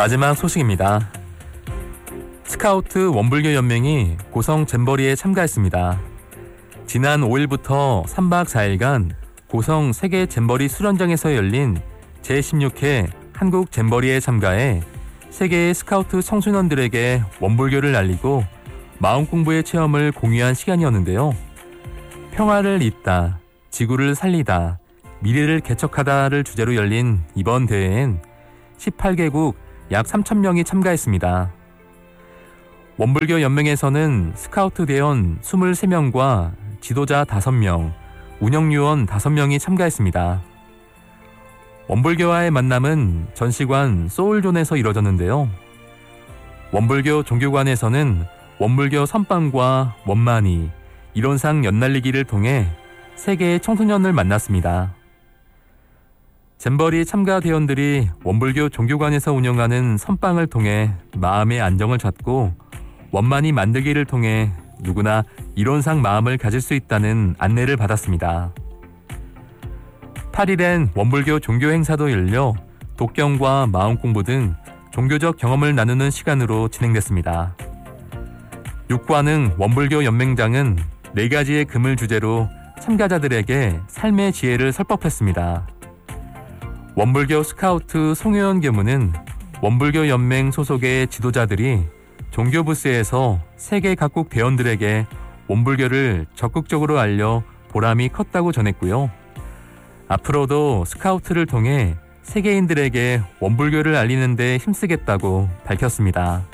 마지막 소식입니다. 스카우트 원불교 연맹이 고성 잼버리에 참가했습니다. 지난 5일부터 3박 4일간 고성 세계 잼버리 수련장에서 열린 제16회 한국 잼버리에 참가해 세계의 스카우트 청소년들에게 원불교를 알리고 마음 공부의 체험을 공유한 시간이었는데요. 평화를 잇다, 지구를 살리다, 미래를 개척하다를 주제로 열린 이번 대회엔 18개국 약 3,000명이 참가했습니다. 원불교 연맹에서는 스카우트 대원 23명과 지도자 5명, 운영요원 5명이 참가했습니다. 원불교와의 만남은 전시관 소울존에서 이뤄졌는데요. 원불교 종교관에서는 원불교 선빵과 원만이, 이론상 연날리기를 통해 세계의 청소년을 만났습니다. 잼버리 참가 대원들이 원불교 종교관에서 운영하는 선빵을 통해 마음의 안정을 찾고 원만이 만들기를 통해 누구나 이론상 마음을 가질 수 있다는 안내를 받았습니다. 8일엔 원불교 종교 행사도 열려 독경과 마음 공부 등 종교적 경험을 나누는 시간으로 진행됐습니다. 육관흥 원불교 연맹장은 4가지의 금을 주제로 참가자들에게 삶의 지혜를 설법했습니다. 원불교 스카우트 송효연 교무는 원불교 연맹 소속의 지도자들이 종교 부스에서 세계 각국 대원들에게 원불교를 적극적으로 알려 보람이 컸다고 전했고요. 앞으로도 스카우트를 통해 세계인들에게 원불교를 알리는 데 힘쓰겠다고 밝혔습니다.